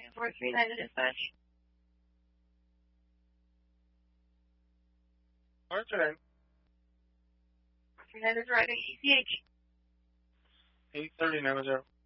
439 to dispatch. 439. 439 is arriving ECH. 83090.